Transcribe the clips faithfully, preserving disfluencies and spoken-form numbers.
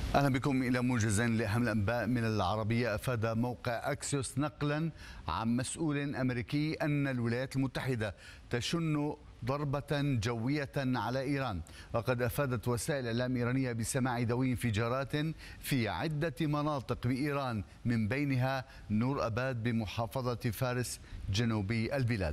أهلا بكم إلى موجزين لأهم الأنباء من العربية. أفاد موقع أكسيوس نقلا عن مسؤول أمريكي أن الولايات المتحدة تشن ضربة جوية على إيران، وقد أفادت وسائل إعلام إيرانية بسماع دوي انفجارات في عدة مناطق بإيران، من بينها نور أباد بمحافظة فارس جنوبي البلاد.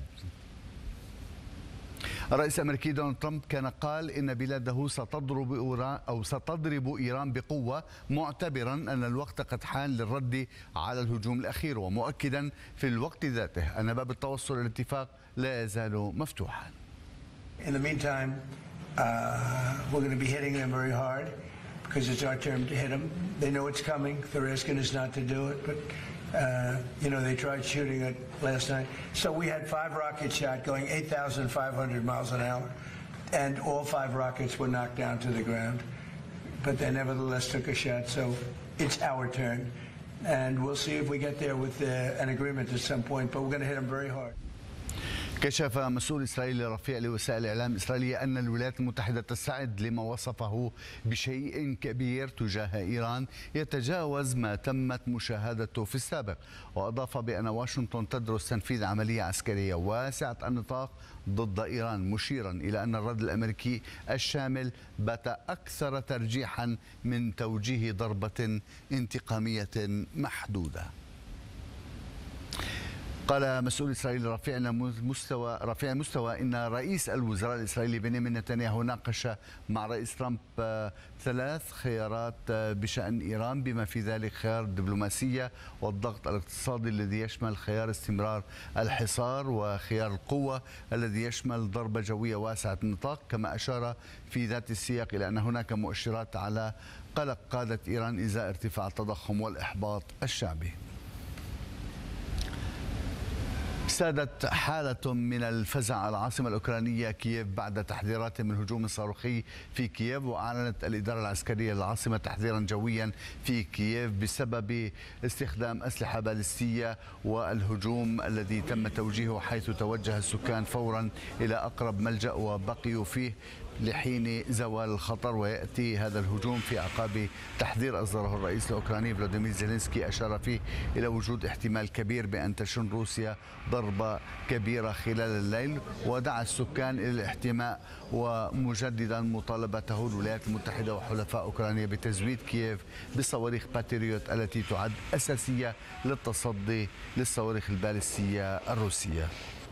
الرئيس الأمريكي دونالد ترامب كان قال إن بلاده ستضرب إيران أو ستضرب إيران بقوة، معتبرا أن الوقت قد حان للرد على الهجوم الأخير، ومؤكدا في الوقت ذاته أن باب التوصل للاتفاق لا يزال مفتوحا. In the meantime, uh, we're going to be hitting them very hard because it's our turn to hit them. They know it's coming. They're asking us not to do it, but uh, you know, they tried shooting it last night. So we had five rockets shot going eight thousand five hundred miles an hour, and all five rockets were knocked down to the ground. But they nevertheless took a shot. So it's our turn, and we'll see if we get there with uh, an agreement at some point. But we're going to hit them very hard. كشف مسؤول إسرائيلي رفيع لوسائل الإعلام الإسرائيلية أن الولايات المتحدة تستعد لما وصفه بشيء كبير تجاه إيران يتجاوز ما تمت مشاهدته في السابق، وأضاف بأن واشنطن تدرس تنفيذ عملية عسكرية واسعة النطاق ضد إيران، مشيرا إلى أن الرد الأمريكي الشامل بات أكثر ترجيحا من توجيه ضربة انتقامية محدودة. قال مسؤول إسرائيلي رفيع مستوى رفيع المستوى إن رئيس الوزراء الإسرائيلي بنيامين نتنياهو ناقش مع رئيس ترامب ثلاث خيارات بشأن إيران، بما في ذلك خيار الدبلوماسية والضغط الاقتصادي الذي يشمل خيار استمرار الحصار، وخيار القوة الذي يشمل ضربة جوية واسعة النطاق. كما أشار في ذات السياق إلى أن هناك مؤشرات على قلق قادة إيران إزاء ارتفاع التضخم والإحباط الشعبي. سادت حالة من الفزع العاصمة الأوكرانية كييف بعد تحذيرات من هجوم صاروخي في كييف، وأعلنت الإدارة العسكرية للعاصمة تحذيرا جويا في كييف بسبب استخدام أسلحة باليستية والهجوم الذي تم توجيهه، حيث توجه السكان فورا إلى أقرب ملجأ وبقيوا فيه لحين زوال الخطر. ويأتي هذا الهجوم في أعقاب تحذير أصدره الرئيس الأوكراني فلاديمير زيلينسكي، أشار فيه إلى وجود احتمال كبير بأن تشن روسيا ضربة كبيرة خلال الليل، ودعا السكان إلى الاحتماء، ومجددا مطالبته الولايات المتحدة وحلفاء أوكرانيا بتزويد كييف بصواريخ باتريوت التي تعد أساسية للتصدي للصواريخ البالستية الروسية.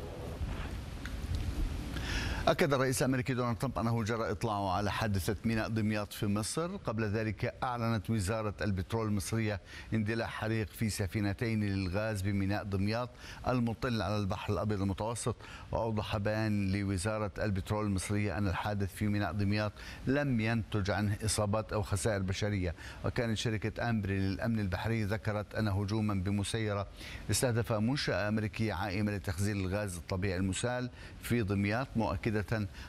أكد الرئيس الأمريكي دونالد ترامب أنه جرى إطلاعه على حادثة ميناء دمياط في مصر. قبل ذلك أعلنت وزارة البترول المصرية اندلاع حريق في سفينتين للغاز بميناء دمياط المطل على البحر الأبيض المتوسط. وأوضح بيان لوزارة البترول المصرية أن الحادث في ميناء دمياط لم ينتج عنه إصابات أو خسائر بشرية. وكانت شركة أمبري للأمن البحري ذكرت أن هجوما بمسيرة استهدف منشأة أمريكية عائمة لتخزين الغاز الطبيعي المسال في دمياط، مؤكدة